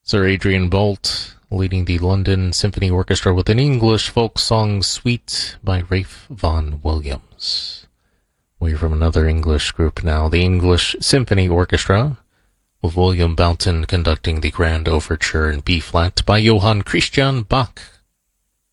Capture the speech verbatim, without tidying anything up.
Sir Adrian Boult leading the London Symphony Orchestra with an English folk song suite by Ralph Vaughan Williams. We're from another English group now, the English Symphony Orchestra, with William Boughton conducting the Grand Overture in B-flat by Johann Christian Bach.